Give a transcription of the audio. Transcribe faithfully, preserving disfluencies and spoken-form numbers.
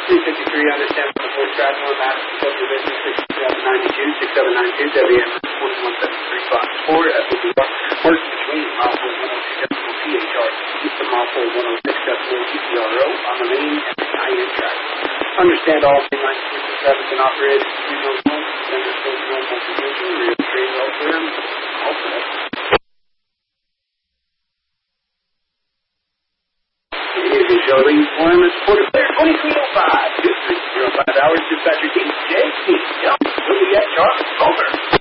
three fifty-three, understand what the voice tracking on that. Scope your business, six seven nine two, six seven nine two, W M four one seven three five four, F O B bar, works between mouthful one oh six decimal P H R, keep the mouthful one oh six decimal P P R O on the main and the I N track. Understand all three lines of traffic and operate, regional zones, center scope, normal position, real trade elsewhere, alternate. Showing form is Port of Clear twenty-three oh five, two three oh five hours, dispatcher T J T. Yep, we'll be at Charles. Over.